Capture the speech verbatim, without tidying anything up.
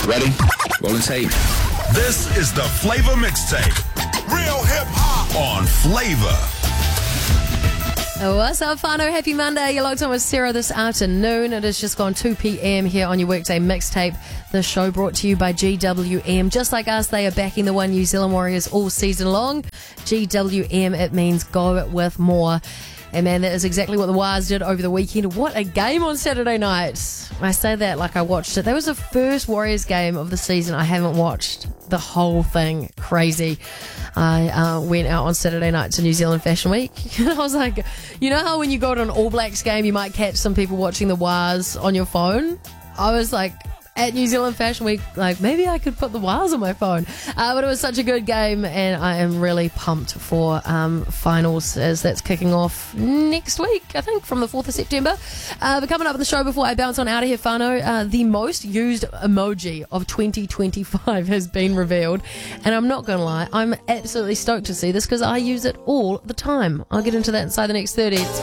Ready? Rolling tape. This is the Flavor Mixtape. Real hip hop on Flavor. What's up, whānau? Happy Monday. You're locked on with Sarah this afternoon. It has just gone two p.m. here on your weekday mixtape. The show brought to you by G W M. Just like us, they are backing the One New Zealand Warriors all season long. G W M, it means go with more. And man, that is exactly what the Wars did over the weekend. What a game on Saturday night. I say that like I watched it. That was the first Warriors game of the season I haven't watched the whole thing. Crazy. I uh, went out on Saturday night to New Zealand Fashion Week. And I was like, you know how when you go to an All Blacks game, you might catch some people watching the Wars on your phone? I was like, at New Zealand Fashion Week, like maybe I could put the Wars on my phone. Uh, but it was such a good game, and I am really pumped for um, finals as that's kicking off next week, I think, from the fourth of September. Uh, but coming up on the show before I bounce on out of here, whānau, uh, the most used emoji of twenty twenty-five has been revealed. And I'm not going to lie, I'm absolutely stoked to see this because I use it all the time. I'll get into that inside the next thirty.